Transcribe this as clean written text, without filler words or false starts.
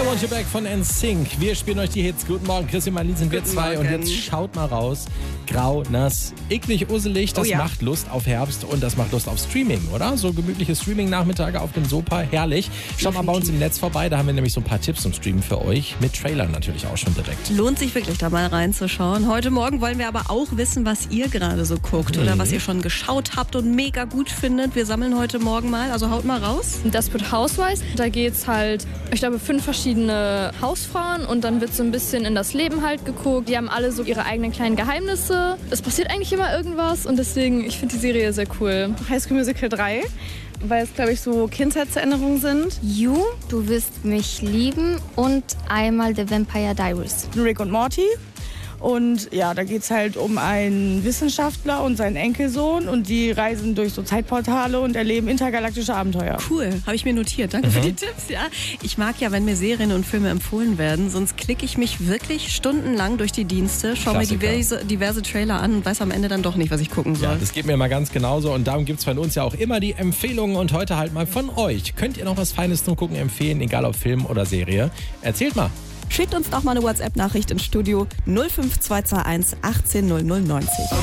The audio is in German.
Want You Back von NSYNC. Wir spielen euch die Hits. Guten Morgen, Chrissy, Marlene sind wir zwei. Und jetzt schaut mal raus. Grau, nass, eklig, usselig. Das macht Lust auf Herbst und das macht Lust auf Streaming, oder? So gemütliche Streaming-Nachmittage auf dem Sofa. Herrlich. Schaut mal bei uns im Netz vorbei. Da haben wir nämlich so ein paar Tipps zum Streamen für euch. Mit Trailern natürlich auch schon direkt. Lohnt sich wirklich, da mal reinzuschauen. Heute Morgen wollen wir aber auch wissen, was ihr gerade so guckt oder was ihr schon geschaut habt und mega gut findet. Wir sammeln heute Morgen mal, also haut mal raus. Desperate Housewives, da geht's halt, ich glaube, 5 verschiedene Hausfrauen und dann wird so ein bisschen in das Leben halt geguckt. Die haben alle so ihre eigenen kleinen Geheimnisse. Es passiert eigentlich immer irgendwas und deswegen, ich finde die Serie sehr cool. High School Musical 3, weil es, glaube ich, so Kindheitserinnerungen sind. You, du wirst mich lieben und einmal The Vampire Diaries. Rick und Morty. Und ja, da geht es halt um einen Wissenschaftler und seinen Enkelsohn und die reisen durch so Zeitportale und erleben intergalaktische Abenteuer. Cool, habe ich mir notiert. Danke für die Tipps. Ja, ich mag ja, wenn mir Serien und Filme empfohlen werden, sonst klicke ich mich wirklich stundenlang durch die Dienste, schaue mir diverse Trailer an und weiß am Ende dann doch nicht, was ich gucken soll. Ja, das geht mir mal ganz genauso und darum gibt es von uns ja auch immer die Empfehlungen und heute halt mal von euch. Könnt ihr noch was Feines zum Gucken empfehlen, egal ob Film oder Serie? Erzählt mal. Schickt uns doch mal eine WhatsApp-Nachricht ins Studio 05221 18 0090.